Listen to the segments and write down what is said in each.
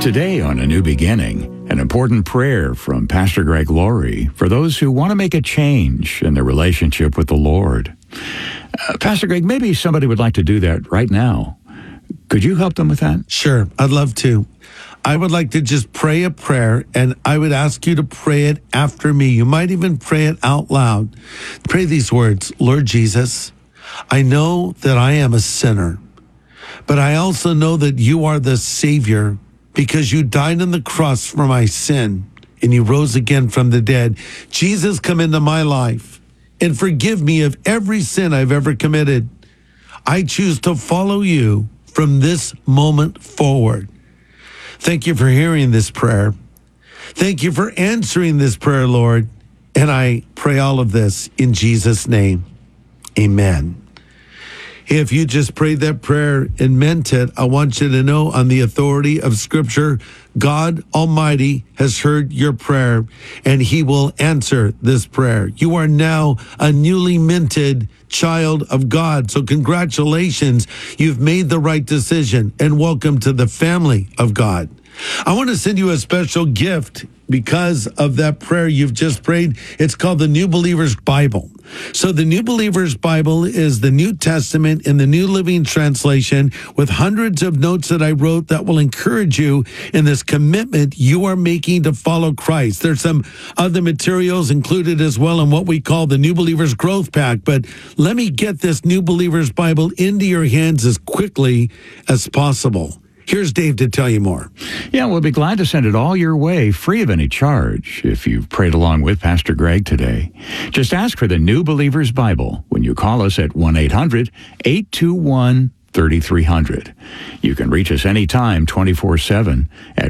Today on A New Beginning, an important prayer from Pastor Greg Laurie for those who want to make a change in their relationship with the Lord. Pastor Greg, maybe somebody would like to do that right now. Could you help them with that? Sure, I'd love to. I would like to just pray a prayer, and I would ask you to pray it after me. You might even pray it out loud. Pray these words: Lord Jesus, I know that I am a sinner, but I also know that you are the Savior because you died on the cross for my sin and you rose again from the dead. Jesus, come into my life and forgive me of every sin I've ever committed. I choose to follow you from this moment forward. Thank you for hearing this prayer. Thank you for answering this prayer, Lord. And I pray all of this in Jesus' name. Amen. If you just prayed that prayer and meant it, I want you to know, on the authority of Scripture, God Almighty has heard your prayer, and he will answer this prayer. You are now a newly minted child of God. So congratulations, you've made the right decision, and welcome to the family of God. I want to send you a special gift because of that prayer you've just prayed. It's called the New Believer's Bible. So the New Believer's Bible is the New Testament in the New Living Translation with hundreds of notes that I wrote that will encourage you in this commitment you are making to follow Christ. There's some other materials included as well in what we call the New Believer's Growth Pack. But let me get this New Believer's Bible into your hands as quickly as possible. Here's Dave to tell you more. Yeah, we'll be glad to send it all your way, free of any charge, if you've prayed along with Pastor Greg today. Just ask for the New Believer's Bible when you call us at 1-800-821-3300. You can reach us anytime, 24/7, at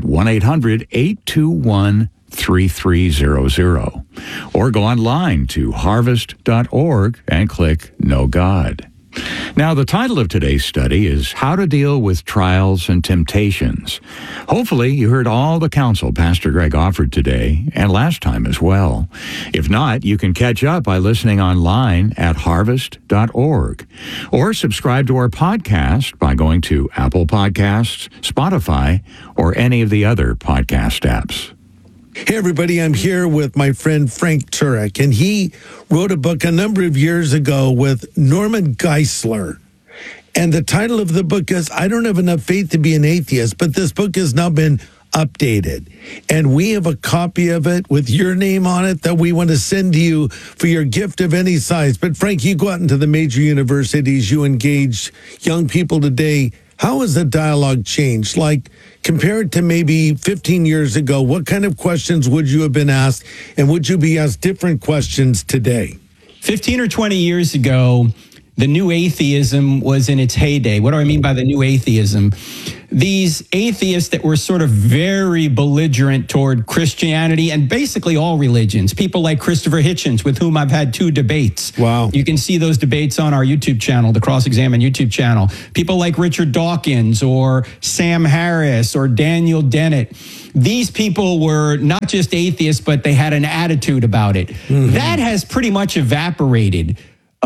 1-800-821-3300. Or go online to harvest.org and click Know God. Now, the title of today's study is How to Deal with Trials and Temptations. Hopefully, you heard all the counsel Pastor Greg offered today and last time as well. If not, you can catch up by listening online at harvest.org or subscribe to our podcast by going to Apple Podcasts, Spotify, or any of the other podcast apps. Hey, everybody, I'm here with my friend Frank Turek, and he wrote a book a number of years ago with Norman Geisler. And the title of the book is I Don't Have Enough Faith to Be an Atheist, but this book has now been updated. And we have a copy of it with your name on it that we want to send to you for your gift of any size. But Frank, you go out into the major universities, you engage young people today. How has the dialogue changed? Like, compared to maybe 15 years ago, what kind of questions would you have been asked, and would you be asked different questions today? 15 or 20 years ago, the new atheism was in its heyday. What do I mean by the new atheism? These atheists that were sort of very belligerent toward Christianity and basically all religions. People like Christopher Hitchens, with whom I've had 2 debates. Wow. You can see those debates on our YouTube channel, the Cross-Examine YouTube channel. People like Richard Dawkins or Sam Harris or Daniel Dennett. These people were not just atheists, but they had an attitude about it. Mm-hmm. That has pretty much evaporated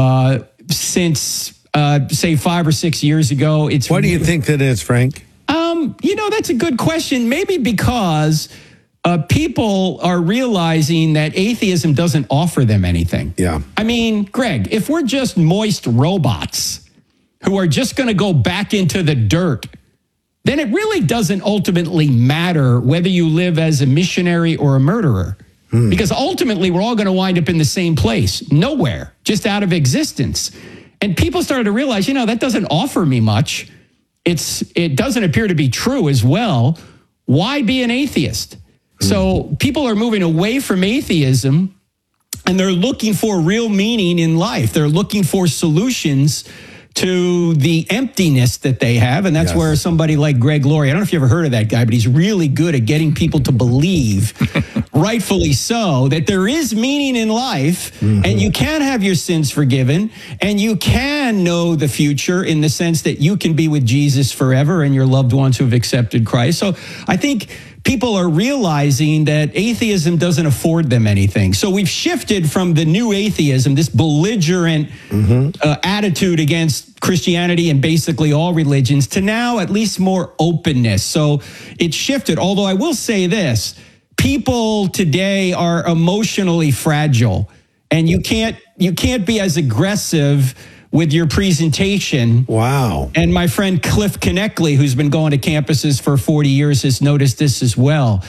since, say, 5 or 6 years ago. Why do you think that is, Frank? That's a good question. Maybe because people are realizing that atheism doesn't offer them anything. Yeah. I mean, Greg, if we're just moist robots who are just going to go back into the dirt, then it really doesn't ultimately matter whether you live as a missionary or a murderer. Because ultimately, we're all going to wind up in the same place, nowhere, just out of existence. And people started to realize, that doesn't offer me much. It doesn't appear to be true as well. Why be an atheist? So people are moving away from atheism, and they're looking for real meaning in life. They're looking for solutions to the emptiness that they have. And that's where somebody like Greg Laurie, I don't know if you ever heard of that guy, but he's really good at getting people to believe rightfully so, that there is meaning in life, and you can have your sins forgiven, and you can know the future in the sense that you can be with Jesus forever and your loved ones who have accepted Christ. So I think people are realizing that atheism doesn't afford them anything. So we've shifted from the new atheism, this belligerent attitude against Christianity and basically all religions, to now at least more openness. So it's shifted. Although I will say this, people today are emotionally fragile, and you can't be as aggressive with your presentation. Wow. And my friend Cliff Connectley, who's been going to campuses for 40 years, has noticed this as well.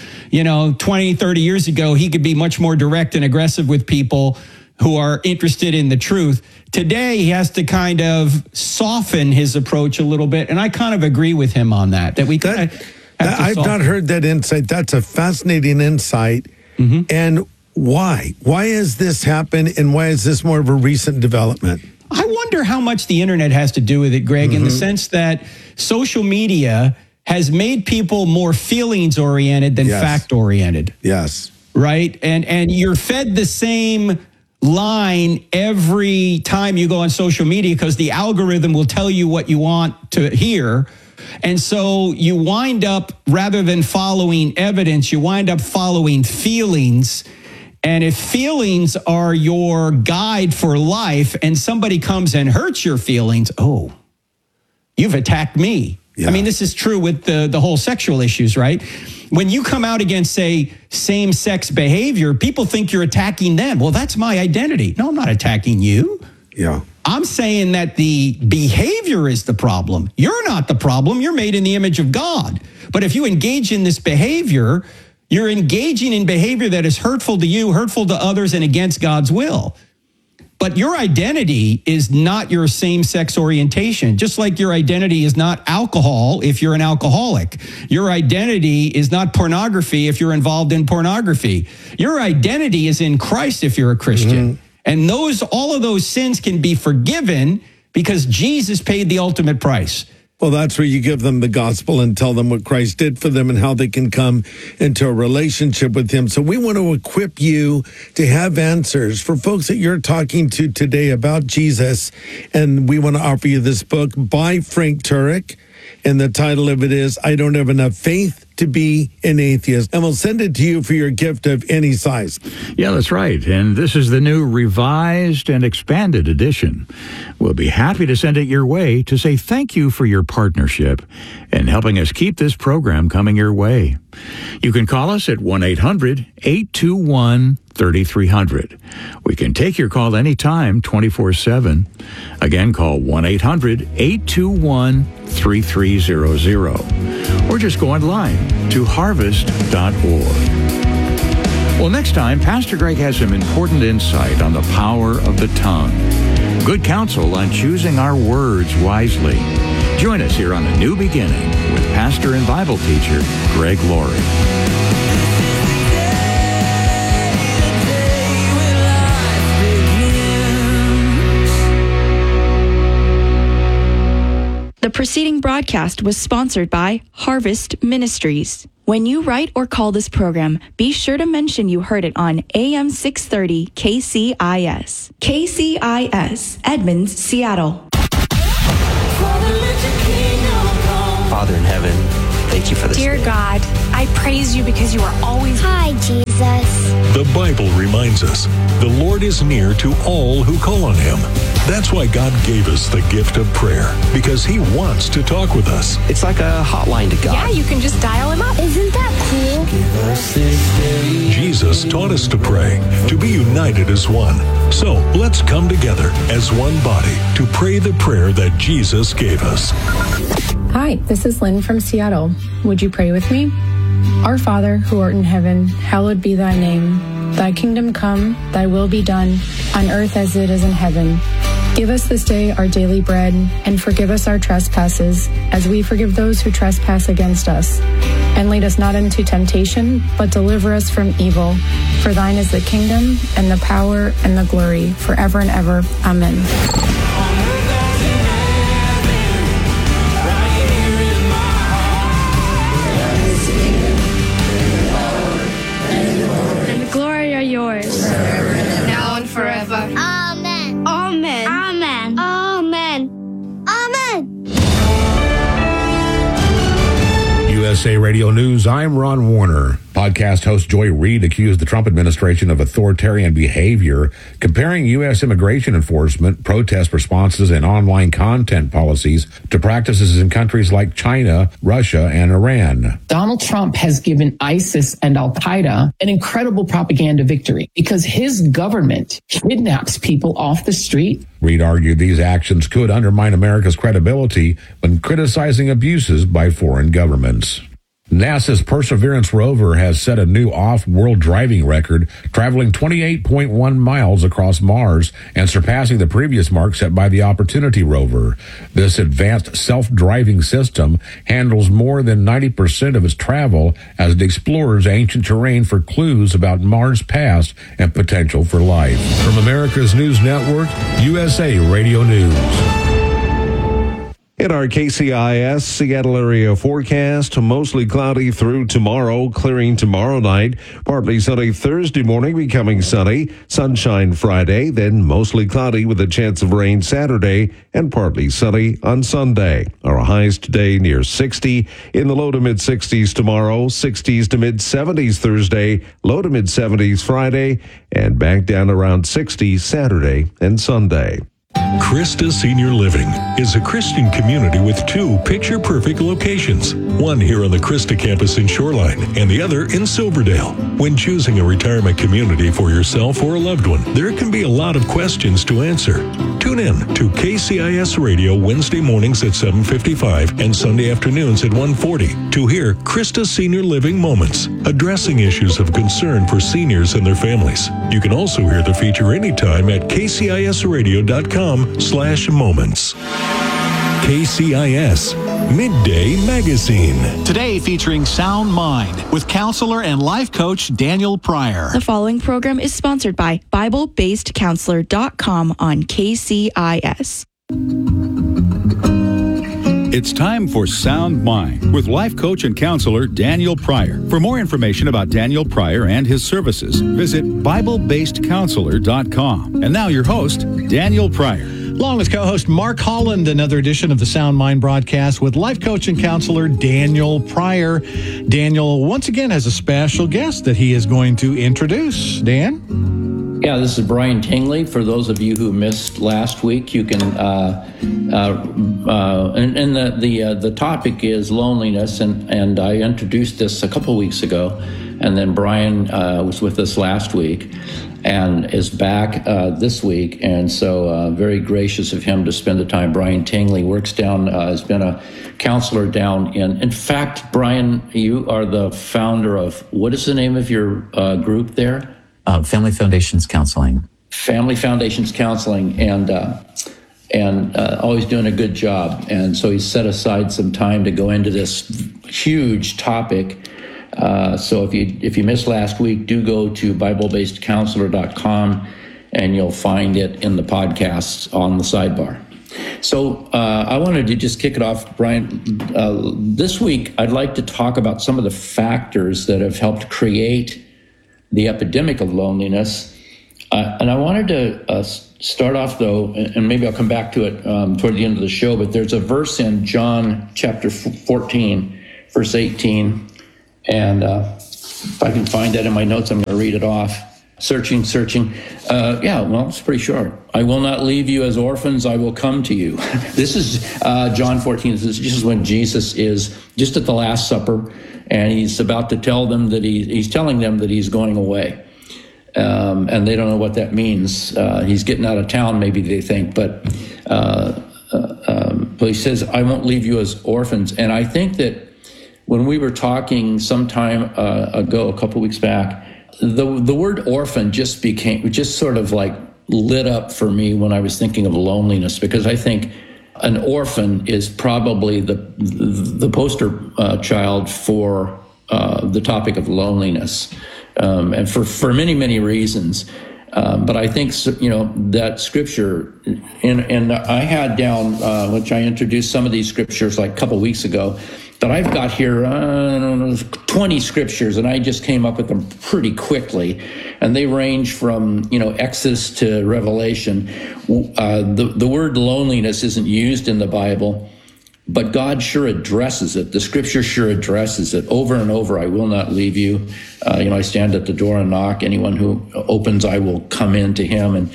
20, 30 years ago, he could be much more direct and aggressive with people who are interested in the truth. Today, he has to kind of soften his approach a little bit. And I kind of agree with him on that we kind of I've not heard that insight. That's a fascinating insight. And why? Why has this happened, and why is this more of a recent development? I wonder how much the internet has to do with it, Greg, in the sense that social media has made people more feelings-oriented than fact-oriented. Yes. Right? And you're fed the same line every time you go on social media because the algorithm will tell you what you want to hear. And so you wind up, rather than following evidence, you wind up following feelings. And if feelings are your guide for life and somebody comes and hurts your feelings, oh, you've attacked me. Yeah. I mean, this is true with the whole sexual issues, right? When you come out against, say, same-sex behavior, people think you're attacking them. Well, that's my identity. No, I'm not attacking you. Yeah. I'm saying that the behavior is the problem. You're not the problem. You're made in the image of God. But if you engage in this behavior, you're engaging in behavior that is hurtful to you, hurtful to others, and against God's will. But your identity is not your same-sex orientation, just like your identity is not alcohol if you're an alcoholic. Your identity is not pornography if you're involved in pornography. Your identity is in Christ if you're a Christian. And all of those sins can be forgiven because Jesus paid the ultimate price. Well, that's where you give them the gospel and tell them what Christ did for them and how they can come into a relationship with him. So we want to equip you to have answers for folks that you're talking to today about Jesus. And we want to offer you this book by Frank Turek. And the title of it is, I Don't Have Enough Faith to Be an Atheist. And we'll send it to you for your gift of any size. Yeah, that's right. And this is the new revised and expanded edition. We'll be happy to send it your way to say thank you for your partnership and helping us keep this program coming your way. You can call us at 1-800-821-3300. We can take your call anytime, 24/7. Again, call 1-800-821-3300. Or just go online to harvest.org. Well, next time, Pastor Greg has some important insight on the power of the tongue. Good counsel on choosing our words wisely. Join us here on A New Beginning with pastor and Bible teacher Greg Laurie. The preceding broadcast was sponsored by Harvest Ministries. When you write or call this program, be sure to mention you heard it on AM 630 KCIS. KCIS, Edmonds, Seattle. Father in heaven, thank you for this. Dear God, I praise you because you are always... Hi, Jesus. The Bible reminds us the Lord is near to all who call on him. That's why God gave us the gift of prayer, because he wants to talk with us. It's like a hotline to God. Yeah, you can just dial him up. Isn't that cool? Jesus taught us to pray, to be united as one. So let's come together as one body to pray the prayer that Jesus gave us. Hi, this is Lynn from Seattle. Would you pray with me? Our Father, who art in heaven, hallowed be thy name. Thy kingdom come, thy will be done, on earth as it is in heaven. Give us this day our daily bread, and forgive us our trespasses, as we forgive those who trespass against us. And lead us not into temptation, but deliver us from evil. For thine is the kingdom, and the power, and the glory, forever and ever. Amen. USA Radio News, I'm Ron Warner. Podcast host Joy Reid accused the Trump administration of authoritarian behavior, comparing U.S. immigration enforcement, protest responses, and online content policies to practices in countries like China, Russia, and Iran. Donald Trump has given ISIS and Al-Qaeda an incredible propaganda victory because his government kidnaps people off the street. Reid argued these actions could undermine America's credibility when criticizing abuses by foreign governments. NASA's Perseverance rover has set a new off-world driving record, traveling 28.1 miles across Mars and surpassing the previous mark set by the Opportunity rover. This advanced self-driving system handles more than 90% of its travel as it explores ancient terrain for clues about Mars' past and potential for life. From America's News Network, USA Radio News. In our KCIS Seattle area forecast, mostly cloudy through tomorrow, clearing tomorrow night, partly sunny Thursday morning, becoming sunny, sunshine Friday, then mostly cloudy with a chance of rain Saturday, and partly sunny on Sunday. Our highs today near 60, in the low to mid 60s tomorrow, 60s to mid 70s Thursday, low to mid 70s Friday, and back down around 60 Saturday and Sunday. Christa Senior Living is a Christian community with two picture-perfect locations, one here on the Christa campus in Shoreline and the other in Silverdale. When choosing a retirement community for yourself or a loved one, there can be a lot of questions to answer. Tune in to KCIS Radio Wednesday mornings at 7:55 and Sunday afternoons at 1:40 to hear Christa Senior Living Moments, addressing issues of concern for seniors and their families. You can also hear the feature anytime at kcisradio.com/moments. KCIS Midday Magazine. Today featuring Sound Mind with counselor and life coach Daniel Pryor. The following program is sponsored by BibleBasedCounselor.com on KCIS. It's time for Sound Mind with life coach and counselor Daniel Pryor. For more information about Daniel Pryor and his services, visit BibleBasedCounselor.com. And now your host, Daniel Pryor. Along with co-host Mark Holland, another edition of the Sound Mind broadcast with life coach and counselor Daniel Pryor. Daniel once again has a special guest that he is going to introduce. Dan? Yeah, this is Brian Tingley. For those of you who missed last week, you can, the topic is loneliness, and I introduced this a couple weeks ago, and then Brian was with us last week and is back this week, and so very gracious of him to spend the time. Brian Tingley works down, has been a counselor down in fact, Brian, you are the founder of, what is the name of your group there? Family Foundations Counseling. Family Foundations Counseling, and always doing a good job. And so he set aside some time to go into this huge topic. So if you missed last week, do go to BibleBasedCounselor.com, and you'll find it in the podcasts on the sidebar. So I wanted to just kick it off, Brian. This week, I'd like to talk about some of the factors that have helped create the epidemic of loneliness. And I wanted to start off, though, and maybe I'll come back to it toward the end of the show, but there's a verse in John chapter 14, verse 18. And if I can find that in my notes, I'm going to read it off. Searching. It's pretty short. I will not leave you as orphans, I will come to you. This is John 14. This is when Jesus is just at the Last Supper, and he's about to tell them that he's telling them that he's going away. And they don't know what that means. He's getting out of town, maybe they think, but he says, I won't leave you as orphans. And I think that when we were talking some time ago, a couple weeks back, the word orphan just sort of like lit up for me when I was thinking of loneliness, because I think an orphan is probably the poster child for the topic of loneliness, and for many, many reasons. But I think, that scripture, and I had down, which I introduced some of these scriptures like a couple weeks ago, but I've got here 20 scriptures, and I just came up with them pretty quickly, and they range from Exodus to Revelation. The word loneliness isn't used in the Bible, but God sure addresses it. The scripture sure addresses it over and over. I will not leave you. I stand at the door and knock. Anyone who opens, I will come in to him. And,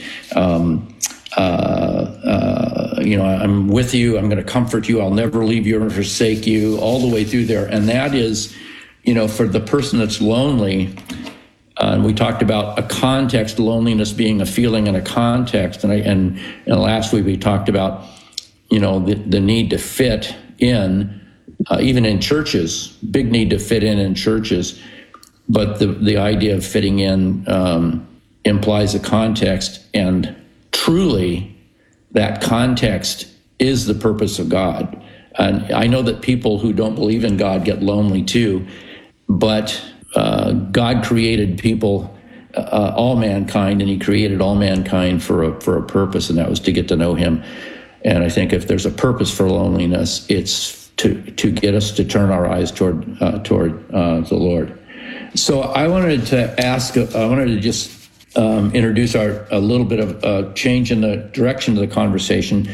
I'm with you. I'm going to comfort you. I'll never leave you or forsake you, all the way through there. And that is, for the person that's lonely, and we talked about a context, loneliness being a feeling in a context. And last week we talked about, the need to fit in, even in churches, big need to fit in churches. But the idea of fitting in implies a context, and truly that context is the purpose of God. And I know that people who don't believe in God get lonely too, but God created people, all mankind, and he created all mankind for a purpose, and that was to get to know him. And I think if there's a purpose for loneliness, it's to get us to turn our eyes toward the Lord. So I wanted to just introduce a little bit of a change in the direction of the conversation.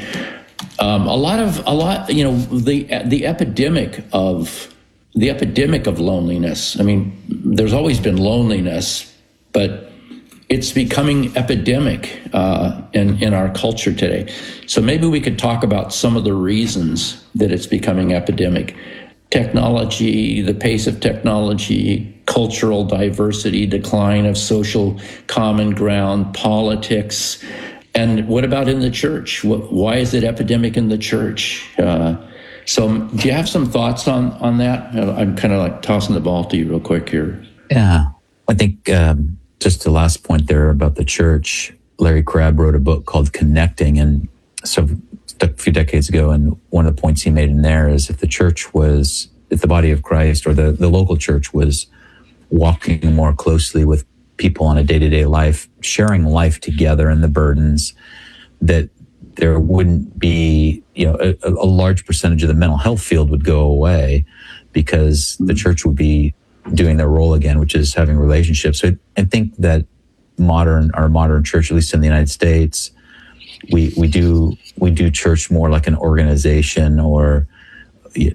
The epidemic of loneliness. I mean, there's always been loneliness, but it's becoming epidemic in our culture today. So maybe we could talk about some of the reasons that it's becoming epidemic. Technology, the pace of technology, cultural diversity, decline of social common ground, politics. And what about in the church? Why is it epidemic in the church? So do you have some thoughts on that? I'm kind of like tossing the ball to you real quick here. Yeah, I think just the last point there about the church, Larry Crabb wrote a book called Connecting, and so a few decades ago, and one of the points he made in there is if the body of Christ or the local church was walking more closely with people on a day-to-day life, sharing life together and the burdens, that there wouldn't be, a large percentage of the mental health field would go away because the church would be doing their role again, which is having relationships. So I think that our modern church, at least in the United States, we do church more like an organization, or we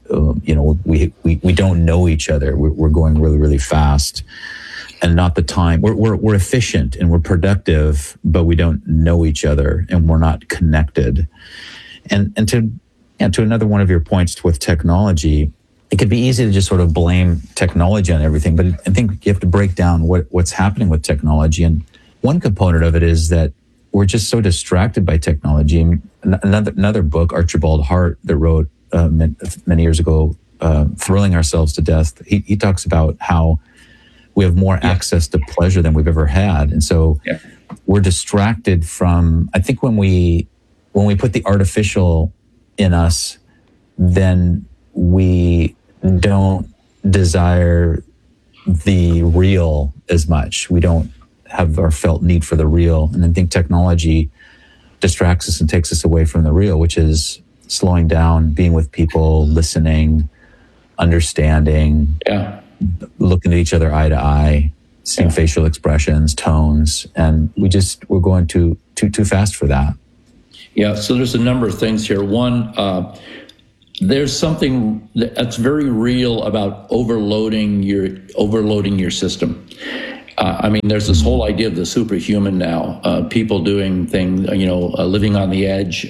don't know each other. We're going really, really fast, and not the time. We're efficient and we're productive, but we don't know each other and we're not connected. And to another one of your points with technology, it could be easy to just sort of blame technology on everything, but I think you have to break down what's happening with technology. And one component of it is that we're just so distracted by technology. And another book, Archibald Hart, that wrote many years ago, Thrilling Ourselves to Death, he talks about how we have more access to pleasure than we've ever had. And so we're distracted from, I think when we put the artificial in us, then we don't desire the real as much. We don't have our felt need for the real. And I think technology distracts us and takes us away from the real, which is slowing down, being with people, listening, understanding, looking at each other eye to eye, seeing facial expressions, tones, and we're going too fast for that. Yeah, so there's a number of things here. One, there's something that's very real about overloading your system. There's this whole idea of the superhuman now. People doing things, living on the edge.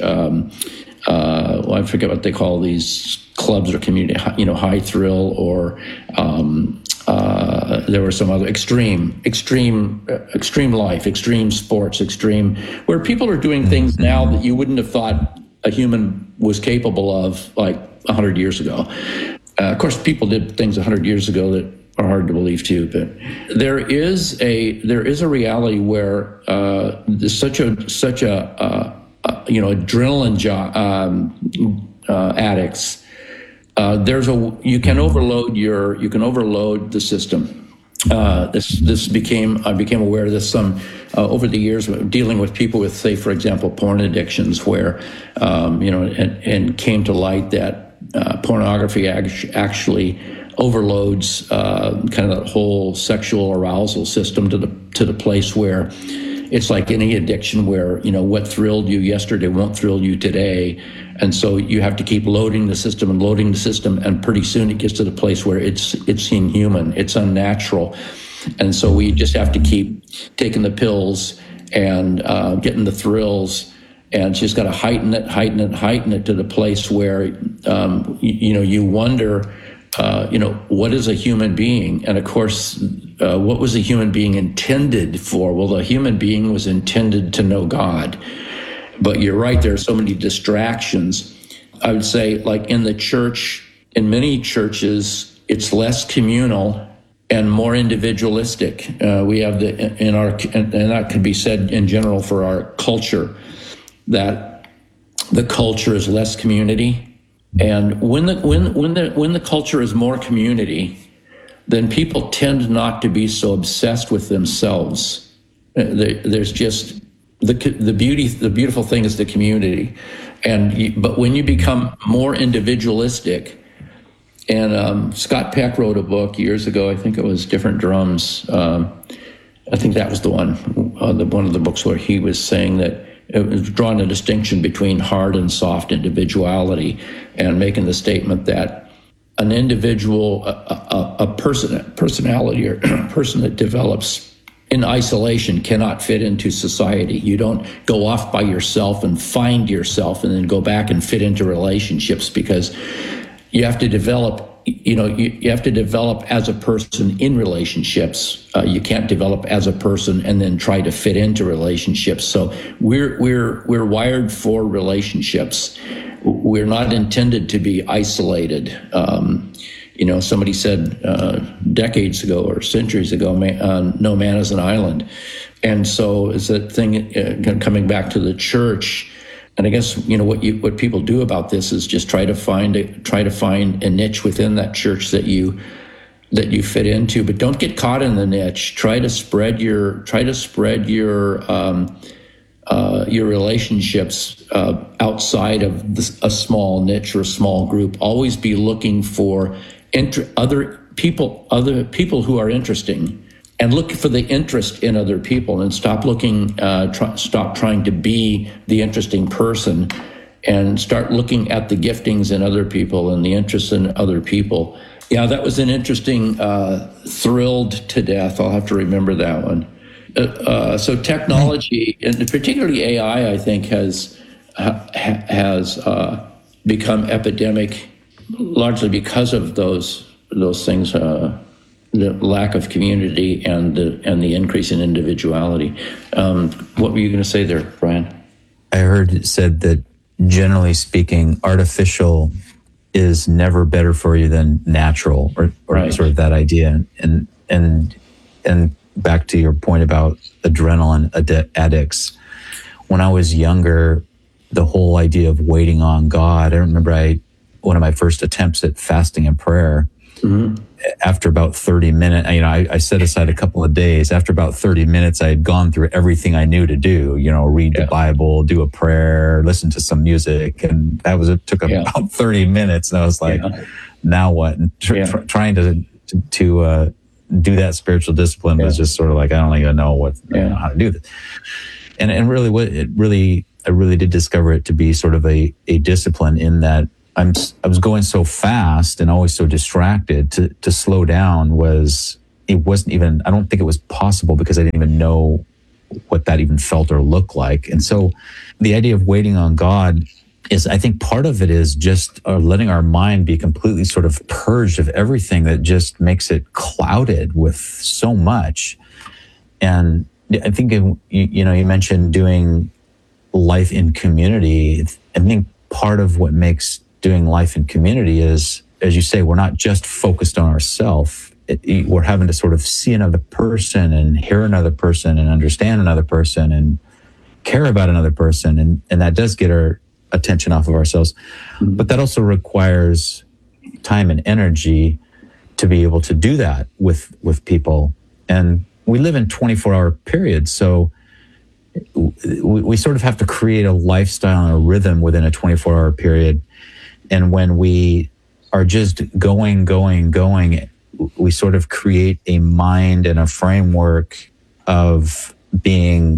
I forget what they call these clubs or community, High Thrill, or there were some other extreme life, extreme sports, where people are doing things now that you wouldn't have thought a human was capable of like 100 years ago. Of course, people did things 100 years ago that are hard to believe too, but there is a reality where there's such a adrenaline addicts. You can overload the system. I became aware of this over the years dealing with people with, say, for example, porn addictions, where and came to light that pornography actually overloads kind of that whole sexual arousal system to the place where it's like any addiction where, what thrilled you yesterday won't thrill you today. And so you have to keep loading the system, and pretty soon it gets to the place where it's inhuman, it's unnatural. And so we just have to keep taking the pills and getting the thrills, and she's got to heighten it to the place where, you wonder, what is a human being? And of course, what was a human being intended for? Well, the human being was intended to know God. But you're right, there are so many distractions. I would say, like in the church, in many churches, it's less communal and more individualistic. We have and that can be said in general for our culture, that the culture is less community. And when the culture is more community, then people tend not to be so obsessed with themselves. There's just the beautiful thing is the community, but when you become more individualistic, and Scott Peck wrote a book years ago. I think it was Different Drums. I think that was the one of the books where he was saying that it was drawing a distinction between hard and soft individuality, and making the statement that an individual, a personality or person that develops in isolation cannot fit into society. You don't go off by yourself and find yourself and then go back and fit into relationships, because you have to develop, you have to develop as a person in relationships. You can't develop as a person and then try to fit into relationships. So we're wired for relationships. We're not intended to be isolated. Somebody said decades ago or centuries ago, no man is an island. And so it's that thing coming back to the church. And I guess, what people do about this is just try to find a niche within that church that you fit into, but don't get caught in the niche. Try to spread your relationships outside of a small niche or a small group. Always be looking for other people who are interesting, and look for the interest in other people, and stop trying to be the interesting person, and start looking at the giftings in other people and the interest in other people. Yeah, that was an interesting, thrilled to death. I'll have to remember that one. So technology, and particularly AI, I think has become epidemic, largely because of those things. The lack of community and the increase in individuality. What were you going to say there, Brian? I heard it said that generally speaking, artificial is never better for you than natural, or right. Sort of that idea. And back to your point about adrenaline addicts. When I was younger, the whole idea of waiting on God. I remember one of my first attempts at fasting and prayer. Mm-hmm. After about 30 minutes, I set aside a couple of days. After about 30 minutes, I had gone through everything I knew to do, read the Bible, do a prayer, listen to some music. And it took about 30 minutes. And I was like, now what? And trying to do that spiritual discipline was just sort of like, I don't even know how to do this. And really, I really did discover it to be sort of a discipline, in that I was going so fast and always so distracted. To slow down wasn't even, I don't think it was possible, because I didn't even know what that even felt or looked like. And so the idea of waiting on God is, I think part of it is just letting our mind be completely sort of purged of everything that just makes it clouded with so much. And I think, you mentioned doing life in community. I think part of what makes doing life in community is, as you say, we're not just focused on ourselves. We're having to sort of see another person and hear another person and understand another person and care about another person. And that does get our attention off of ourselves. Mm-hmm. But that also requires time and energy to be able to do that with people. And we live in 24-hour periods. So we sort of have to create a lifestyle and a rhythm within a 24-hour period. And when we are just going, we sort of create a mind and a framework of being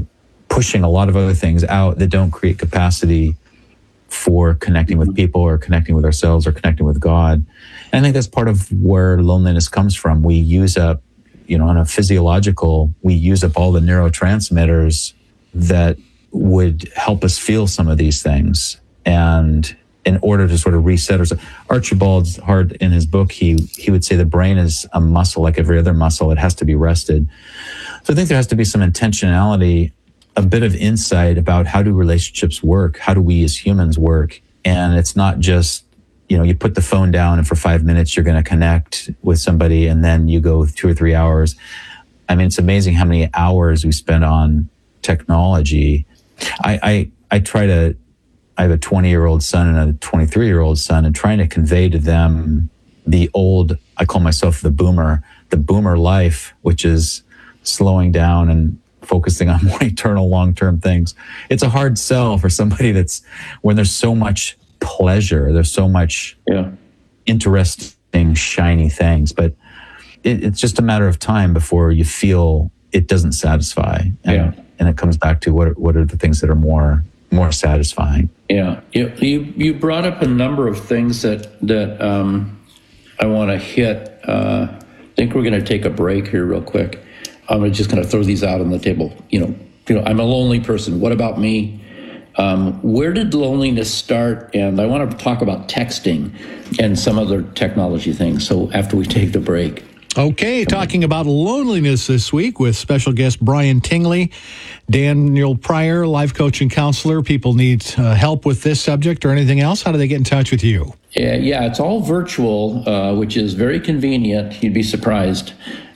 pushing a lot of other things out that don't create capacity for connecting with people or connecting with ourselves or connecting with God. And I think that's part of where loneliness comes from. We use up, on a physiological, we use up all the neurotransmitters that would help us feel some of these things. And in order to sort of reset ourselves, Archibald Hart in his book, he would say the brain is a muscle like every other muscle. It has to be rested. So I think there has to be some intentionality, a bit of insight about how do relationships work? How do we as humans work? And it's not just, you put the phone down and for 5 minutes you're going to connect with somebody and then you go 2 or 3 hours. I mean, it's amazing how many hours we spend on technology. I have a 20-year-old son and a 23-year-old son, and trying to convey to them the old, I call myself the boomer life, which is slowing down and focusing on more eternal, long-term things. It's a hard sell for somebody when there's so much pleasure, there's so much interesting, shiny things, but it's just a matter of time before you feel it doesn't satisfy. And it comes back to what are the things that are more satisfying. Yeah. You brought up a number of things that I want to hit. I think we're going to take a break here real quick. I'm just going to throw these out on the table. I'm a lonely person. What about me? Where did loneliness start? And I want to talk about texting and some other technology things. So after we take the break. Okay, talking about loneliness this week with special guest Brian Tingley, Daniel Pryor, life coach and counselor. People need help with this subject or anything else. How do they get in touch with you? Yeah, it's all virtual, which is very convenient. You'd be surprised.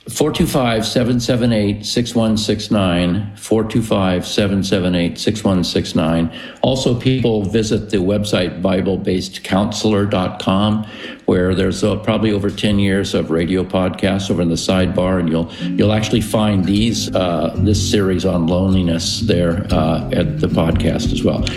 425-778-6169, 425-778-6169. Also, people visit the website BibleBasedCounselor.com, where there's probably over 10 years of radio podcasts over in the sidebar, and you'll actually find this series on loneliness there at the podcast as well.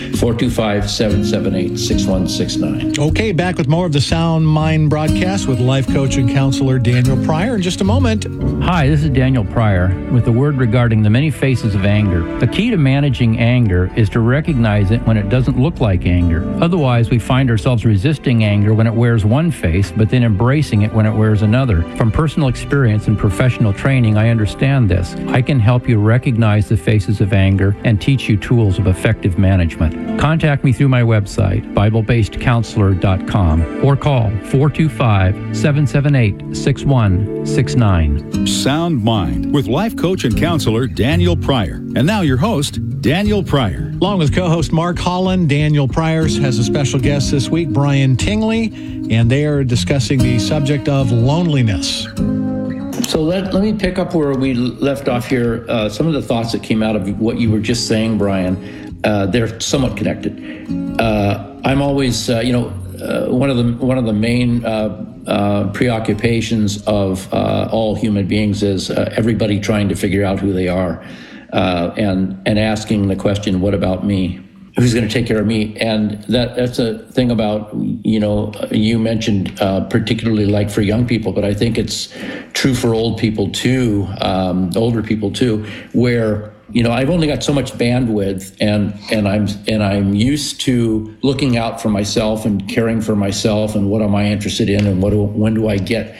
425-778-6169. Okay, back with more of the Sound Mind broadcast with life coach and counselor Daniel Pryor in just a moment. Hi, this is Daniel Pryor with a word regarding the many faces of anger. The key to managing anger is to recognize it when it doesn't look like anger. Otherwise, we find ourselves resisting anger when it wears one face, but then embracing it when it wears another. From personal experience and professional training, I understand this. I can help you recognize the faces of anger and teach you tools of effective management. Contact me through my website, BibleBasedCounselor.com, or call 425-778-6169. Sound Mind with life coach and counselor Daniel Pryor. And now your host, Daniel Pryor. Along with co-host Mark Holland, Daniel Pryor has a special guest this week, Brian Tingley, and they are discussing the subject of loneliness. So let me pick up where we left off here. Some of the thoughts that came out of what you were just saying, Brian, they're somewhat connected. I'm always, one of the main preoccupations of all human beings is everybody trying to figure out who they are, and asking the question, what about me? Who's going to take care of me? And that's a thing about, you mentioned particularly like for young people, but I think it's true for old people too, older people too, where I've only got so much bandwidth, and I'm used to looking out for myself and caring for myself, and what am I interested in, and when do I get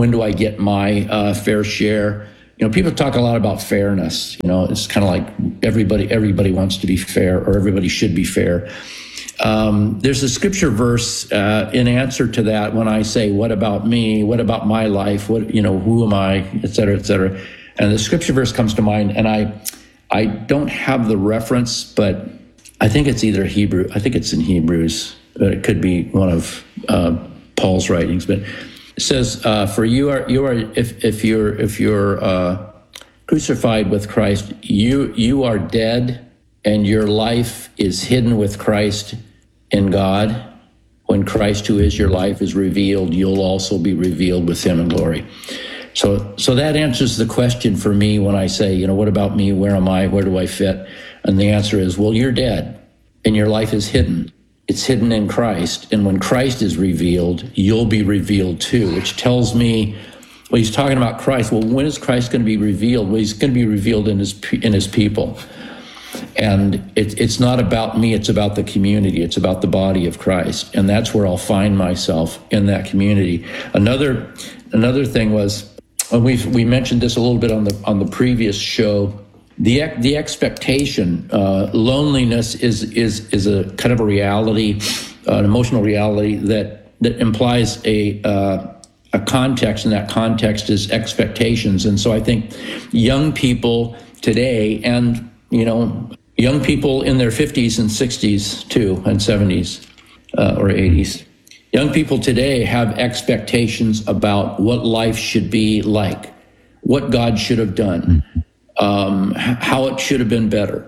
my fair share. People talk a lot about fairness. It's kind of like everybody wants to be fair, or everybody should be fair. There's a scripture verse in answer to that when I say, "What about me? What about my life? Who am I?" Et cetera, et cetera. And the scripture verse comes to mind, and I don't have the reference, but I think it's either Hebrew. I think it's in Hebrews, but it could be one of Paul's writings. But it says, "For you are if you're crucified with Christ, you are dead, and your life is hidden with Christ in God. When Christ, who is your life, is revealed, you'll also be revealed with him in glory." So that answers the question for me when I say, what about me? Where am I? Where do I fit? And the answer is, well, you're dead, and your life is hidden. It's hidden in Christ. And when Christ is revealed, you'll be revealed too, which tells me, well, he's talking about Christ. Well, when is Christ going to be revealed? Well, he's going to be revealed in his people. And it's not about me, it's about the community, it's about the body of Christ. And that's where I'll find myself, in that community. Another thing was, we mentioned this a little bit on the previous show, the expectation. Loneliness is a kind of a reality, an emotional reality that implies a context, and that context is expectations. And so I think young people today, and young people in their 50s and 60s too, and 70s or 80s, young people today have expectations about what life should be like, what God should have done, how it should have been better.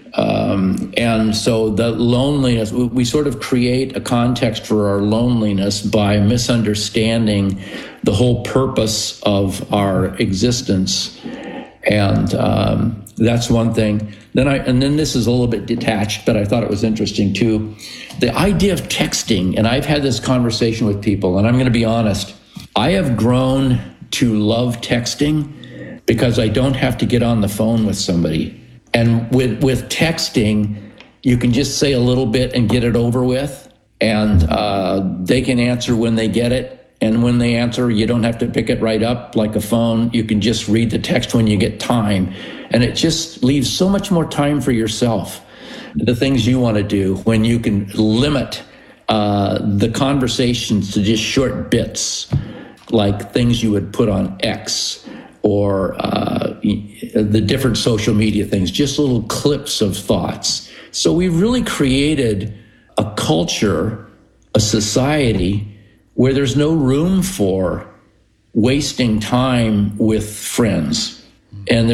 And so the loneliness, we sort of create a context for our loneliness by misunderstanding the whole purpose of our existence. And that's one thing. Then this is a little bit detached, but I thought it was interesting too. The idea of texting, and I've had this conversation with people, and I'm going to be honest, I have grown to love texting because I don't have to get on the phone with somebody. And with texting, you can just say a little bit and get it over with, and they can answer when they get it. And when they answer, you don't have to pick it right up like a phone. You can just read the text when you get time. And it just leaves so much more time for yourself, the things you want to do, when you can limit the conversations to just short bits, like things you would put on X or the different social media things, just little clips of thoughts. So we've really created a culture, a society, where there's no room for wasting time with friends. And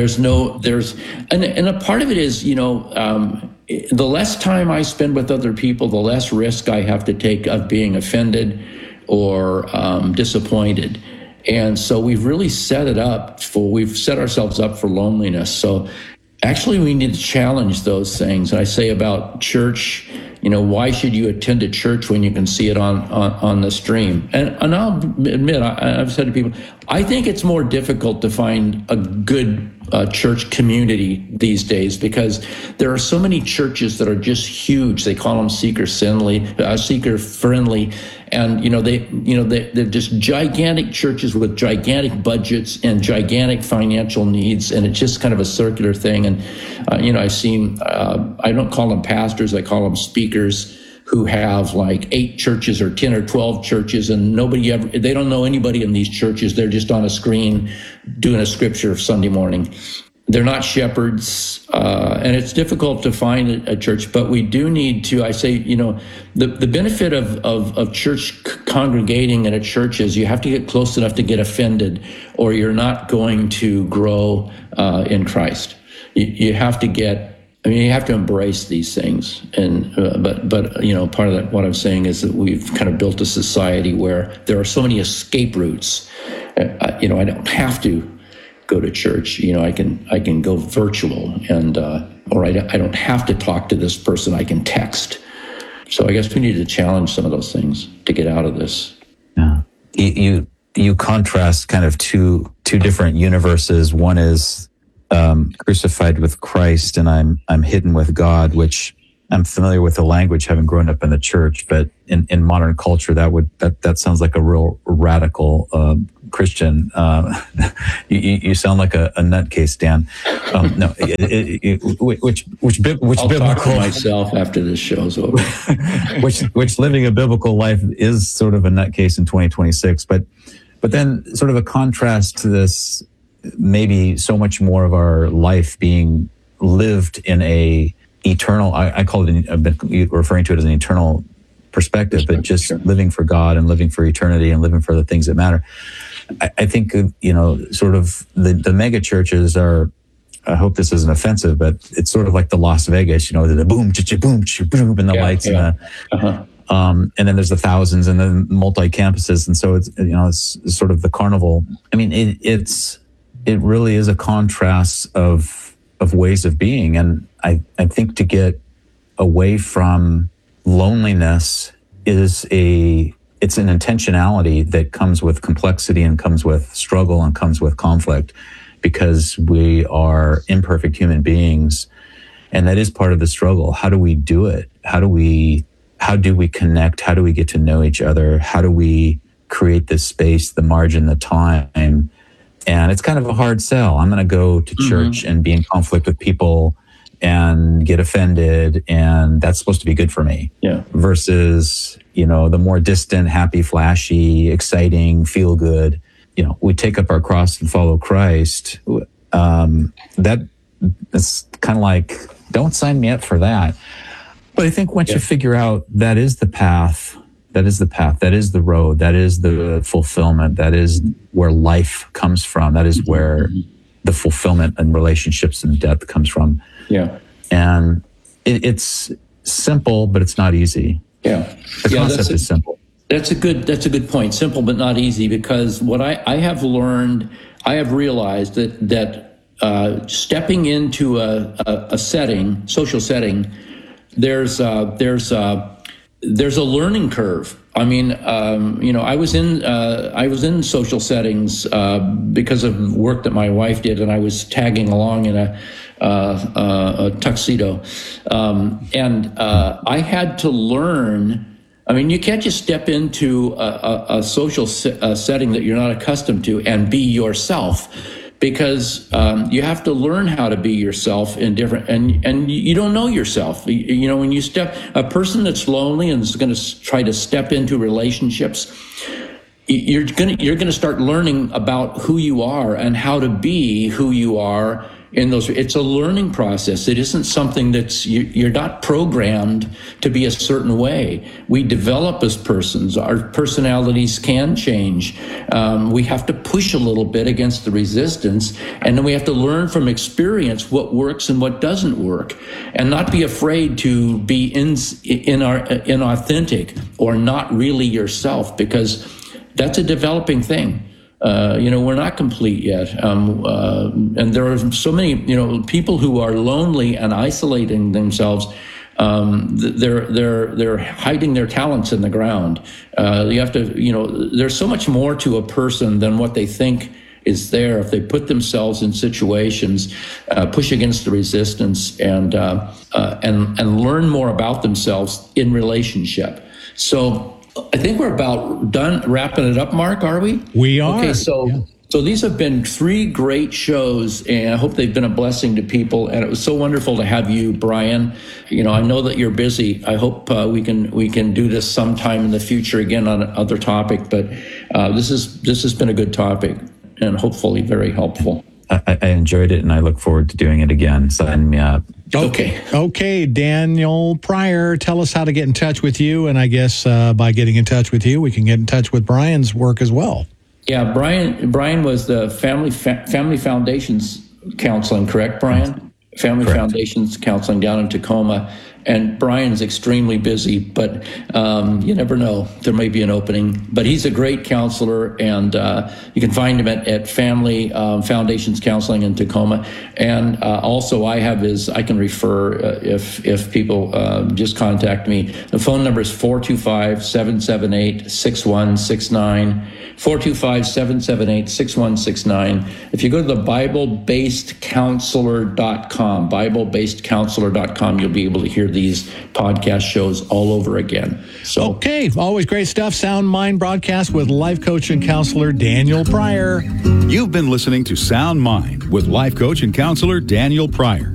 and a part of it is, the less time I spend with other people, the less risk I have to take of being offended or disappointed. And so we've really we've set ourselves up for loneliness. So actually we need to challenge those things. And I say about church, why should you attend a church when you can see it on the stream? And I'll admit, I've said to people, I think it's more difficult to find a good church community these days because there are so many churches that are just huge. They call them seeker friendly, and they're just gigantic churches with gigantic budgets and gigantic financial needs, and it's just kind of a circular thing. And I've seen I don't call them pastors, I call them speakers who have like 8 churches or 10 or 12 churches, and they don't know anybody in these churches. They're just on a screen doing a scripture Sunday morning. They're not shepherds, and it's difficult to find a church, but we do need to, I say, the benefit of church congregating in a church is you have to get close enough to get offended, or you're not going to grow in Christ. You have to embrace these things. And but part of that, what I'm saying is that we've kind of built a society where there are so many escape routes. I don't have to go to church. I can go virtual, and or I don't have to talk to this person. I can text. So I guess we need to challenge some of those things to get out of this. Yeah, you contrast kind of two different universes. One is crucified with Christ, and I'm hidden with God, which I'm familiar with the language, having grown up in the church. But in modern culture, that sounds like a real radical Christian. You sound like a nutcase, Dan. No, which I'll biblical talk to myself after this show's over. which living a biblical life is sort of a nutcase in 2026. But then sort of a contrast to this, maybe so much more of our life being lived in a eternal, I call it, I've been referring to it as an eternal perspective, but just living for God and living for eternity and living for the things that matter. I think, sort of the mega churches are, I hope this isn't offensive, but it's sort of like the Las Vegas, the boom, boom, boom, and the lights and the, and then there's the thousands and then multi-campuses. And so it's sort of the carnival. I mean, it really is a contrast of ways of being. And I think to get away from loneliness it's an intentionality that comes with complexity and comes with struggle and comes with conflict, because we are imperfect human beings. And that is part of the struggle. How do we do it? How do we connect? How do we get to know each other? How do we create this space, the margin, the time? And it's kind of a hard sell. I'm going to go to church and be in conflict with people and get offended, and that's supposed to be good for me. Yeah. Versus, the more distant, happy, flashy, exciting, feel good, we take up our cross and follow Christ. That's kind of like, don't sign me up for that. But I think once you figure out that is the path, that is the road, that is the fulfillment, that is where life comes from, that is where the fulfillment and relationships and depth comes from. Yeah. And it's simple, but it's not easy. Yeah. The concept is simple. That's a good point. Simple, but not easy, because what I have learned, I have realized that stepping into a setting, social setting, there's a learning curve. I mean, I was in social settings because of work that my wife did, and I was tagging along in a tuxedo, and I had to learn. I mean, you can't just step into a social setting that you're not accustomed to and be yourself, because you have to learn how to be yourself in different, and you don't know yourself. When you a person that's lonely and is going to try to step into relationships, you're going to start learning about who you are and how to be who you are in those. It's a learning process. It isn't something you're not programmed to be a certain way. We develop as persons. Our personalities can change. We have to push a little bit against the resistance, and then we have to learn from experience what works and what doesn't work, and not be afraid to be inauthentic or not really yourself, because that's a developing thing. We're not complete yet. And there are so many, people who are lonely and isolating themselves. They're hiding their talents in the ground. You have to, there's so much more to a person than what they think is there if they put themselves in situations, push against the resistance, and learn more about themselves in relationship. So I think we're about done wrapping it up, Mark, are we? We are. Okay, so these have been 3 great shows, and I hope they've been a blessing to people. And it was so wonderful to have you, Brian. I know that you're busy. I hope we can do this sometime in the future again on another topic. But this has been a good topic and hopefully very helpful. I enjoyed it, and I look forward to doing it again. Sign me up. Okay, Daniel Pryor, tell us how to get in touch with you, and I guess by getting in touch with you, we can get in touch with Brian's work as well. Yeah, Brian was the Family Foundations Counseling, correct, Brian? Family Correct. Foundations Counseling down in Tacoma. And Brian's extremely busy, but you never know. There may be an opening. But he's a great counselor, and you can find him at Family Foundations Counseling in Tacoma. And also, I can refer if people just contact me. The phone number is 425-778-6169. 425-778-6169. If you go to the BibleBasedCounselor.com, BibleBasedCounselor.com, you'll be able to hear these podcast shows all over again. So, okay, always great stuff. Sound Mind broadcast with life coach and counselor Daniel Pryor. You've been listening to Sound Mind with life coach and counselor Daniel Pryor.